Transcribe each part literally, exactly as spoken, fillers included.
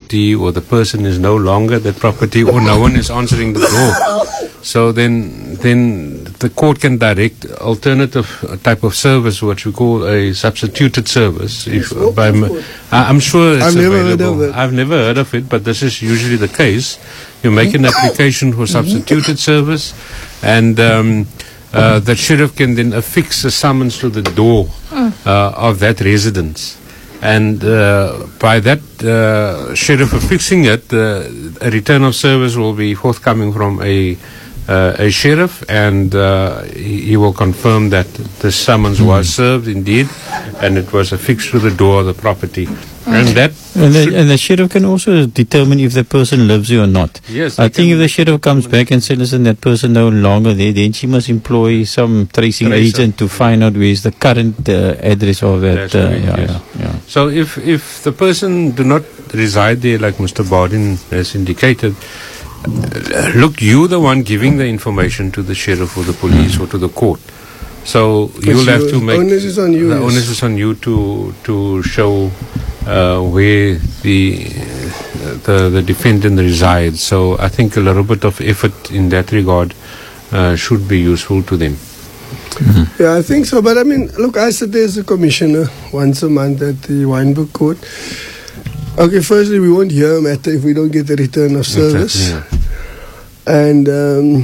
property, or the person is no longer that property, or no one is answering the door. So then, then the court can direct alternative type of service, what we call a substituted service. If by, I- I'm sure it's I've never heard available. of it. I've never heard of it, but this is usually the case. You make an application for substituted service, and um, uh, the sheriff can then affix a summons to the door uh, of that residence. And uh, by that uh, sheriff affixing it, uh, a return of service will be forthcoming from a uh, a sheriff, and uh, he, he will confirm that the summons was served indeed, and it was affixed to the door of the property. And that And the, and the sheriff can also determine if the person lives there or not. Yes, I they think can- if the sheriff comes back and says, listen, that person no longer there, then she must employ some tracing Tracer. agent to find out where is the current uh, address of that. That's Uh, correct, yeah, yes. yeah, yeah. So if if the person do not reside there, like Mister Bardin has indicated, uh, look, you the one giving the information to the sheriff or the police or to the court. So you'll have you- to make onus is on you, the yes. onus is on you to to show uh, where the the the defendant resides. So I think a little bit of effort in that regard uh, should be useful to them. Yeah, I think so. But I mean, look, I sit there as a commissioner once a month at the Wynberg Court. Okay, firstly, we won't hear a matter if we don't get a return of service. Exactly, And um,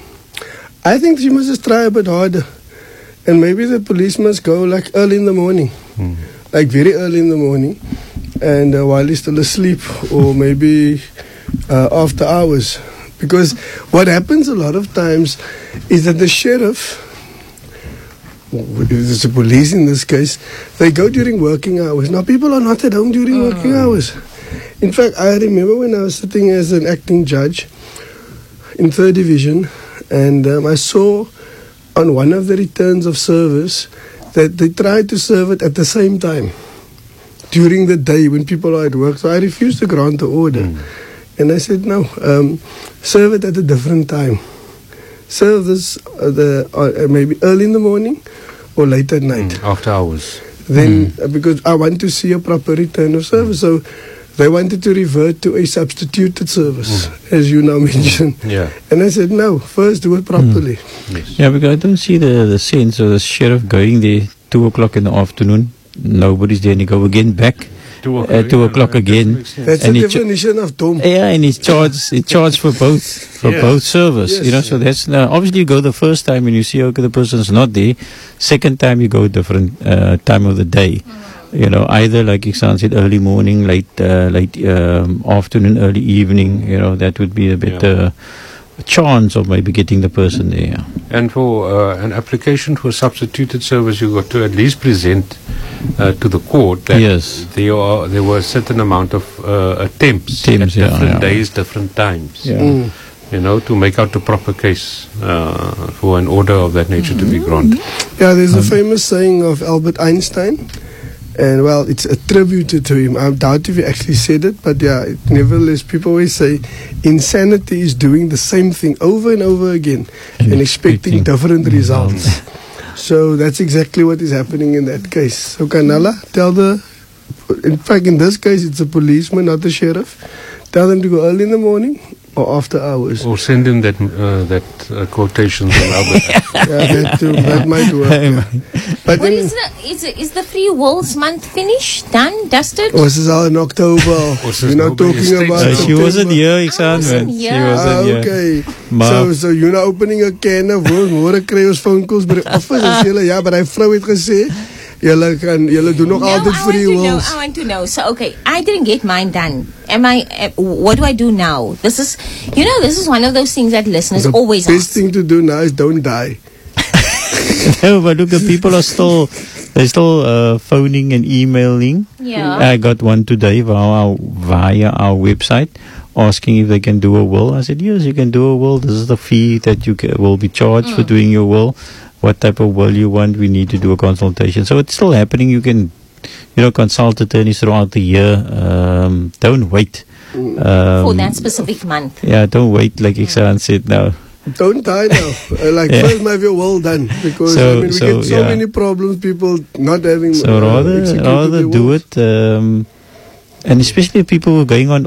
I think she must just try a bit harder. And maybe the police must go like early in the morning, Mm. like very early in the morning, and uh, while he's still asleep, or maybe uh, after hours. Because what happens a lot of times is that the sheriff, or if it's the police in this case, they go during working hours. Now, people are not at home during working hours. In fact, I remember when I was sitting as an acting judge in third division, and um, I saw on one of the returns of service that they tried to serve it at the same time during the day when people are at work. So I refused to grant the order. Mm. And I said, no, um, serve it at a different time. Serve this uh, the, uh, maybe early in the morning or late at night. Mm, after hours. Then, uh, because I want to see a proper return of service. So they wanted to revert to a substituted service, as you now mentioned. Yeah. And I said, no, first do it properly. Yes. Yeah, because I don't see the, the sense of the sheriff going there two o'clock in the afternoon. Nobody's there, and he go again back Two o'clock, at two yeah, o'clock that again. makes sense. That's And the he cho- definition of dom. Yeah, and he's charged. He charged for both for Yeah. both service. Yes. You know, so that's now obviously you go the first time and you see okay the person's not there. Second time you go different uh, time of the day. You know, either like Iksan said, early morning, late uh, late um, afternoon, early evening. You know, that would be a bit Yeah. uh, a chance of maybe getting the person there. And for uh, an application for substituted service, you got to at least present uh, to the court that Yes. there are there were a certain amount of uh, attempts Attempts, at yeah, different yeah. days, different times. Yeah. Mm. You know, to make out the proper case uh, for an order of that nature to be granted. Yeah, there's a famous saying of Albert Einstein. And well, it's attributed to him. I doubt if he actually said it, but yeah, it, nevertheless, people always say insanity is doing the same thing over and over again and, And expecting, expecting different results. So that's exactly what is happening in that case. So Kanala, tell the, in fact, in this case, it's a policeman, not the sheriff. Tell them to go early in the morning or after hours. Or send him that uh, that uh, quotation from Albert. Yeah, that, too, that might work. Yeah. But What then, is the is, the- is the Free Wills month finished? Done? Dusted? oh, this is all in October. Ons is We're not nou by die talking about Uh, she wasn't September. here, Iksan. wasn't man. She here. wasn't Ah, here. okay. Maar- So, so you're not opening a can of worms. Môre kry ons phone calls by die office en sê hulle, ja, maar hy vrou het gesê, julle kan, julle doen nog No, altyd I free want to know. wills. I want to know. So, okay, I didn't get mine done. Am I? Uh, what do I do now? This is, you know, this is one of those things that listeners The always best ask. thing to do now is don't die. No, but look, the people are still they're still uh, phoning and emailing. Yeah. I got one today via our, via our website asking if they can do a will. I said, yes, you can do a will. This is the fee that you ca- will be charged for doing your will. What type of will you want? We need to do a consultation. So it's still happening. You can, you know, consult attorneys throughout the year. Um, don't wait. Um, For that specific month. Yeah, don't wait, like Iksan said now. Don't die now. Uh, like, Yeah. first have your will done. Because, So- I mean, we so, get so yeah. many problems, people not having So uh, rather, executed rather their do wills. it, um, and especially if people who are going on